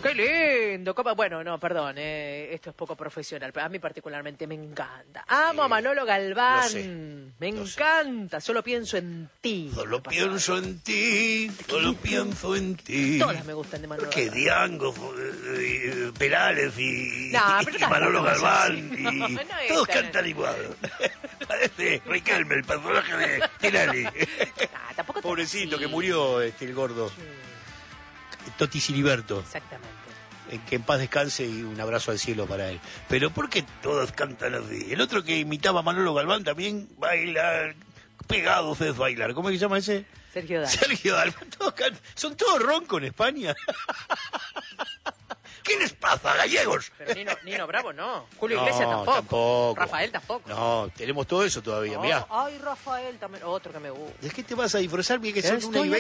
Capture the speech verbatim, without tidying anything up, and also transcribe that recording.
Qué lindo. ¿Cómo? Bueno, no, perdón, eh, esto es poco profesional, pero a mí particularmente me encanta. Amo a Manolo Galván. Lo sé, me lo encanta, solo pienso en ti. Solo pienso en ti, solo pienso en ti. Todas me gustan de Manolo Que Galván. Diango, eh, Perales y, No, pero y Manolo tampoco es Galván. así. Y No, no es todos tan- cantan igual. Parece Riquelme, el personaje de Tinelli. Ah, tampoco tan Pobrecito, así. que murió este, el gordo. Sí, Toti Siliberto. exactamente. Eh, Que en paz descanse y un abrazo al cielo para él. Pero ¿por qué todas cantan así? El otro que imitaba a Manolo Galván también baila, pegados es bailar. ¿Cómo es que se llama ese? Sergio Dalma. Sergio Dalma. Todos can- Son todos roncos en España. ¿Qué les pasa, gallegos? Pero Nino, Nino Bravo no. Julio No, Iglesias tampoco. tampoco. Rafael tampoco. No, tenemos todo eso todavía, No, mirá. Ay, Rafael también. Otro que me gusta. ¿De qué te vas a disfrazar? Mira que son una y Estoy